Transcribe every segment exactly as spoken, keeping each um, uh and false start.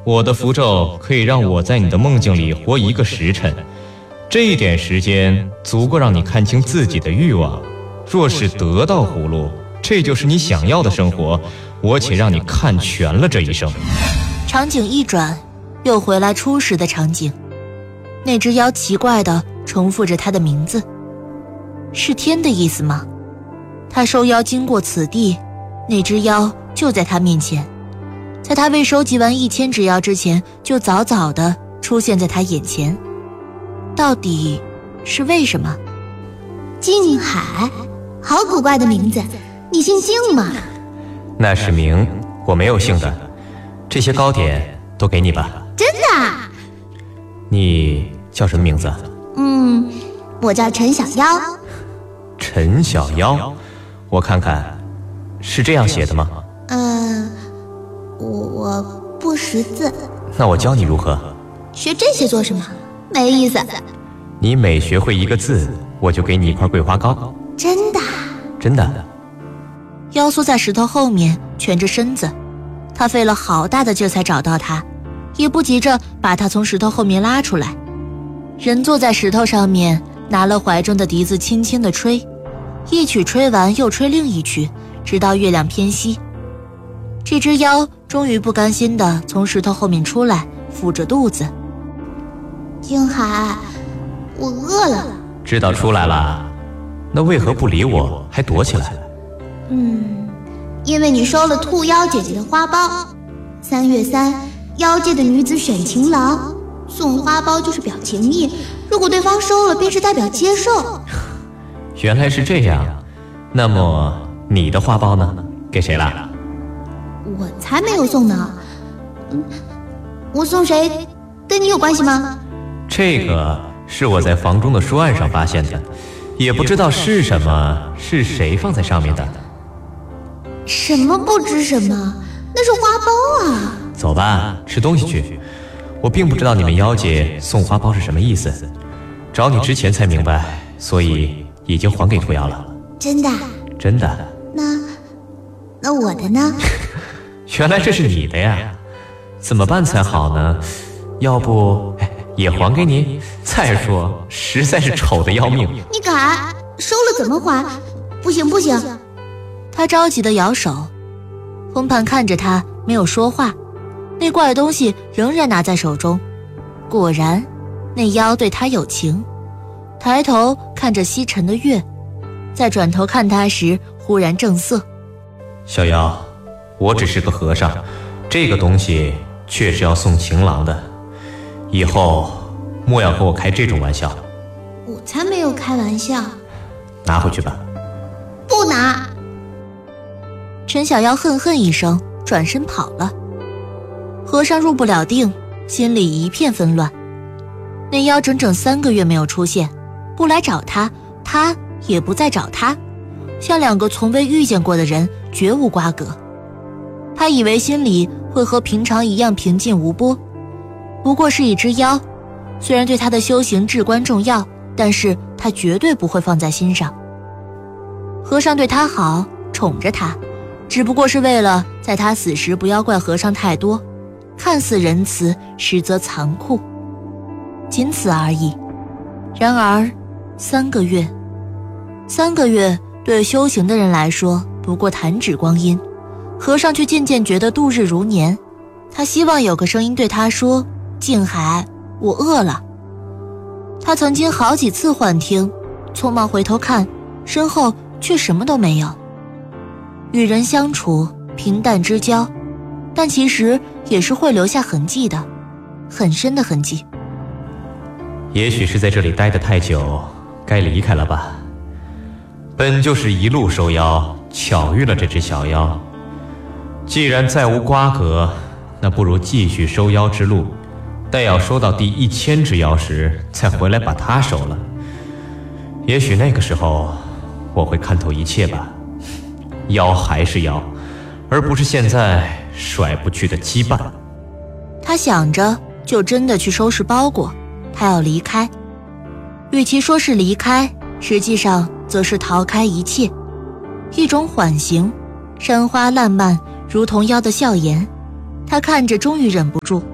我的符咒可以让我在你的梦境里活一个时辰，这一点时间足够让你看清自己的欲望。若是得到葫芦，这就是你想要的生活，我且让你看全了这一生。 场景一转，又回来初时的场景。那只妖奇怪地重复着他的名字，是天的意思吗？他收妖经过此地，那只妖就在他面前，在他未收集完一千只妖之前，就早早地出现在他眼前。到底是为什么？ 静海，好古怪的名字，你姓静吗？ 那是名，我没有姓的。这些糕点都给你吧。 真的啊？ 你叫什么名字？ 嗯，我叫陈小妖。 陈小妖，我看看，是这样写的吗？ 嗯、呃，我我不识字。 那我教你如何。 学这些做什么？没意思。 你每学会一个字，我就给你一块桂花糕。 真的？ 真的。 妖缩在石头后面，蜷着身子。他费了好大的劲才找到他，也不急着把他从石头后面拉出来。人坐在石头上面，拿了怀中的笛子轻轻地吹，一曲吹完又吹另一曲，直到月亮偏西。这只妖终于不甘心地从石头后面出来，抚着肚子。 静海，我饿了。 知道出来了，那为何不理我，还躲起来？ 嗯，因为你收了兔妖姐姐的花苞。三月三，妖界的女子选情郎，送花苞就是表情意，如果对方收了，便是代表接受。 原来是这样，那么你的花苞呢？给谁了？ 我才没有送呢。嗯，我送谁，跟你有关系吗？ 这个是我在房中的书案上发现的，也不知道是什么，是谁放在上面的。 什么不知什么，那是花苞啊。 走吧，吃东西去。我并不知道你们妖界送花苞是什么意思，找你之前才明白，所以已经还给兔妖了。 真的？ 真的。 那那我的呢？ 原来这是你的呀，怎么办才好呢？要不也还给你？再说实在是丑的要命。 你敢收了怎么还？不行不行。 他着急地摇手。风盘看着他没有说话，那怪东西仍然拿在手中。果然那妖对他有情，抬头看着西沉的月，再转头看他时忽然正色。 小妖，我只是个和尚，这个东西确实要送情郎的，以后莫要和我开这种玩笑。 我才没有开玩笑。 拿回去吧。 不拿。 陈小妖恨恨一声，转身跑了。和尚入不了定，心里一片纷乱。那妖整整三个月没有出现，不来找他，他也不再找他，像两个从未遇见过的人，绝无瓜葛。他以为心里会和平常一样平静无波，不过是一只妖，虽然对他的修行至关重要，但是他绝对不会放在心上。和尚对他好，宠着他，只不过是为了在他死时不要怪和尚太多，看似仁慈，实则残酷，仅此而已。然而三个月三个月对修行的人来说不过弹指光阴，和尚却渐渐觉得度日如年。他希望有个声音对他说，静海，我饿了。他曾经好几次幻听，匆忙回头看，身后却什么都没有。与人相处，平淡之交，但其实也是会留下痕迹的，很深的痕迹。 也许是在这里待得太久，该离开了吧。本就是一路收妖，巧遇了这只小妖。既然再无瓜葛，那不如继续收妖之路，待要收到第一千只妖时，再回来把它收了。也许那个时候，我会看透一切吧。妖还是妖，而不是现在甩不去的羁绊。 他想着，就真的去收拾包裹，他要离开。与其说是离开，实际上则是逃开一切，一种缓刑，山花烂漫，如同妖的笑颜。他看着终于忍不住，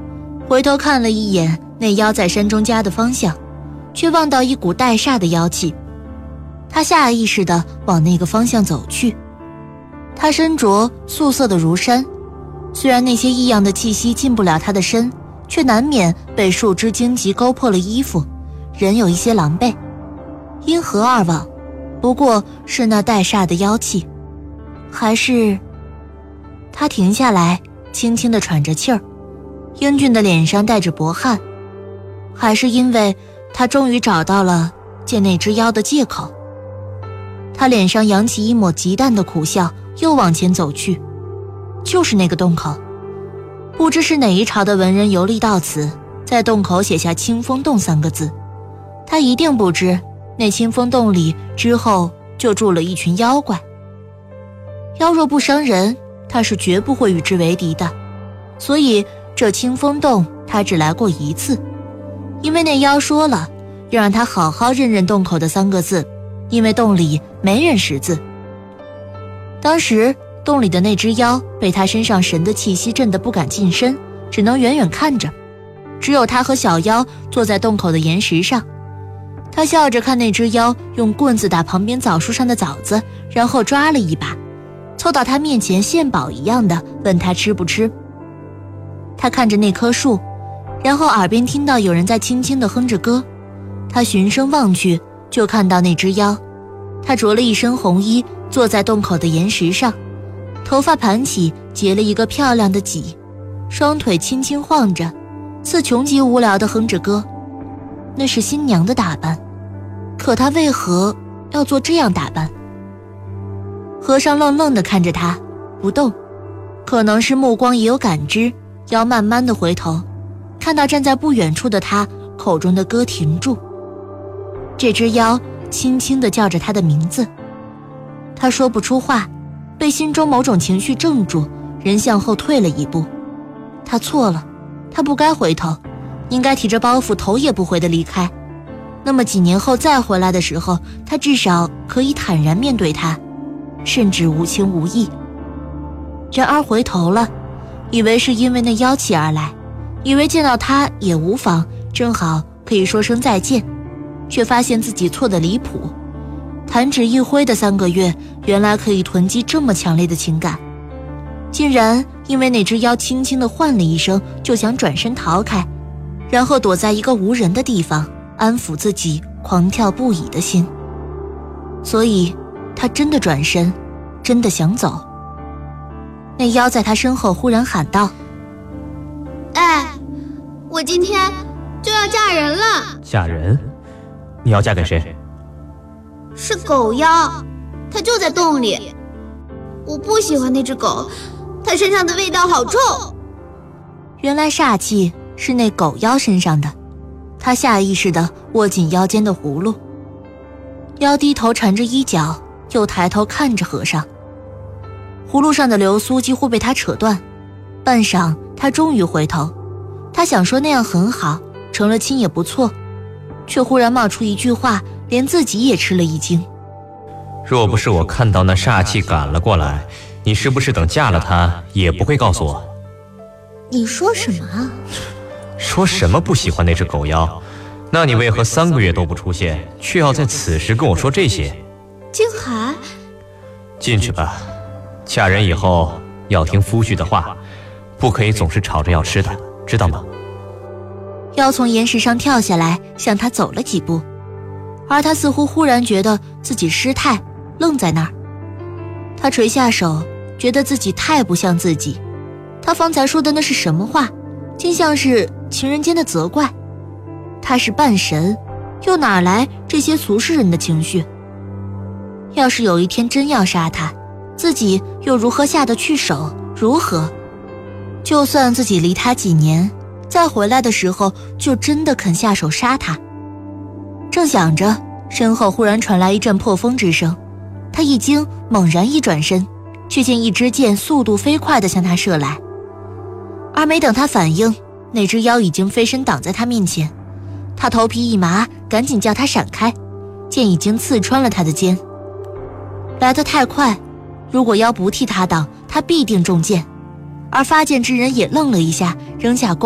回头看了一眼那妖在山中家的方向，却望到一股带煞的妖气。他下意识地往那个方向走去。他身着素色的如山，虽然那些异样的气息进不了他的身，却难免被树枝荆棘勾破了衣服，人有一些狼狈。因何而往？不过是那带煞的妖气，还是……他停下来，轻轻地喘着气儿，英俊的脸上带着薄汗，还是因为他终于找到了见那只妖的借口。他脸上扬起一抹极淡的苦笑，又往前走去。就是那个洞口，不知是哪一朝的文人游历到此，在洞口写下清风洞三个字。他一定不知那清风洞里之后就住了一群妖怪。妖若不伤人，他是绝不会与之为敌的。所以这清风洞他只来过一次，因为那妖说了要让他好好认认洞口的三个字，因为洞里没人识字。当时洞里的那只妖被他身上神的气息震得不敢近身，只能远远看着。只有他和小妖坐在洞口的岩石上，他笑着看那只妖用棍子打旁边枣树上的枣子，然后抓了一把，凑到他面前献宝一样的问他吃不吃。他看着那棵树，然后耳边听到有人在轻轻地哼着歌。他循声望去，就看到那只妖，他着了一身红衣，坐在洞口的岩石上，头发盘起，结了一个漂亮的髻，双腿轻轻晃着，似穷极无聊地哼着歌。那是新娘的打扮，可他为何要做这样打扮？和尚愣愣地看着他，不动，可能是目光也有感知。妖慢慢地回头，看到站在不远处的他，口中的歌停住。这只妖轻轻地叫着他的名字，他说不出话，被心中某种情绪怔住，人向后退了一步。他错了，他不该回头，应该提着包袱头也不回地离开。那么几年后再回来的时候，他至少可以坦然面对他，甚至无情无义。然而回头了，以为是因为那妖气而来，以为见到他也无妨，正好可以说声再见，却发现自己错得离谱。弹指一挥的三个月，原来可以囤积这么强烈的情感，竟然因为那只妖轻轻地唤了一声，就想转身逃开，然后躲在一个无人的地方，安抚自己狂跳不已的心。所以他真的转身，真的想走。那妖在他身后忽然喊道： 哎，我今天就要嫁人了。 嫁人？你要嫁给谁？ 是狗妖，它就在洞里。我不喜欢那只狗，它身上的味道好臭。 原来煞气是那狗妖身上的，他下意识地握紧腰间的葫芦。妖低头缠着衣角，又抬头看着和尚。葫芦上的流苏几乎被他扯断，半晌他终于回头，他想说那样很好，成了亲也不错，却忽然冒出一句话，连自己也吃了一惊。 若不是我看到那煞气赶了过来，你是不是等嫁了他也不会告诉我？ 你说什么啊？ 说什么不喜欢那只狗妖？那你为何三个月都不出现，却要在此时跟我说这些？ 静海， 进去吧，嫁人以后要听夫婿的话，不可以总是吵着要吃的，知道吗？ 妖从岩石上跳下来，向他走了几步，而他似乎忽然觉得自己失态，愣在那儿。他垂下手，觉得自己太不像自己。他方才说的那是什么话？竟像是情人间的责怪。他是半神，又哪来这些俗世人的情绪？要是有一天真要杀他，自己又如何下得去手？如何？就算自己离他几年，再回来的时候，就真的肯下手杀他。正想着，身后忽然传来一阵破风之声，他一惊，猛然一转身，却见一支箭速度飞快地向他射来。而没等他反应，那只妖已经飞身挡在他面前。他头皮一麻，赶紧叫他闪开，箭已经刺穿了他的肩。来得太快，如果妖不替他挡，他必定中箭。而发箭之人也愣了一下，扔下弓